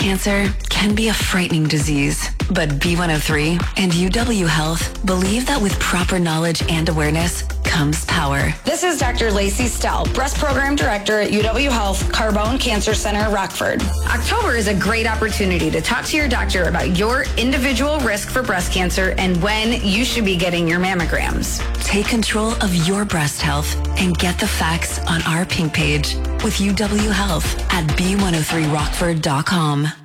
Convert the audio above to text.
cancer can be a frightening disease, but B103 and UW Health believe that with proper knowledge and awareness comes power. This is Dr. Lacey Stell, Breast Program Director at UW Health Carbone Cancer Center, Rockford. October is a great opportunity to talk to your doctor about your individual risk for breast cancer and when you should be getting your mammograms. Take control of your breast health and get the facts on our pink page with UW Health at b103rockford.com.